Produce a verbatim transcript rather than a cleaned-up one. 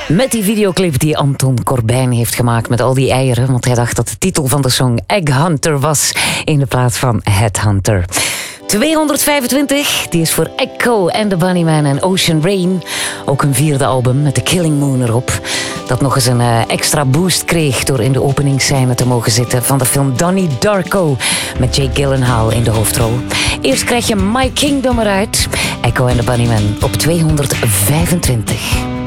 Met die videoclip die Anton Corbijn heeft gemaakt met al die eieren. Want hij dacht dat de titel van de song Egg Hunter was in de plaats van Headhunter. tweehonderdvijfentwintig, die is voor Echo and the Bunnymen en Ocean Rain. Ook een vierde album met The Killing Moon erop. Dat nog eens een uh, extra boost kreeg door in de openingsscène te mogen zitten van de film Donnie Darko met Jake Gyllenhaal in de hoofdrol. Eerst krijg je My Kingdom eruit. Echo and the Bunnymen op tweehonderdvijfentwintig.